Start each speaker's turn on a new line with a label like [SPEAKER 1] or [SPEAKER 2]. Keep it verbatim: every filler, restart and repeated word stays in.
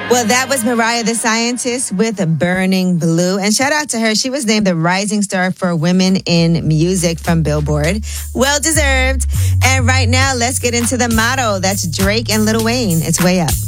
[SPEAKER 1] Well, that was Mariah the Scientist with Burning Blue. And shout out to her. She was named the Rising Star for Women in Music from Billboard. Well deserved. And right now, let's get into the motto. That's Drake and Lil Wayne. It's Way Up.